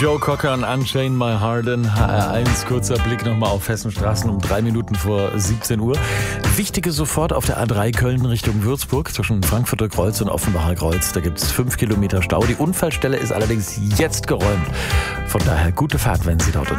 Joe Cocker und Unchain My Heart in HR1. Kurzer Blick nochmal auf Hessenstraßen um 3 Minuten vor 17 Uhr. Wichtige sofort auf der A3 Köln Richtung Würzburg zwischen Frankfurter Kreuz und Offenbacher Kreuz. Da gibt es 5 Kilometer Stau. Die Unfallstelle ist allerdings jetzt geräumt. Von daher gute Fahrt, wenn Sie dort unterwegs sind.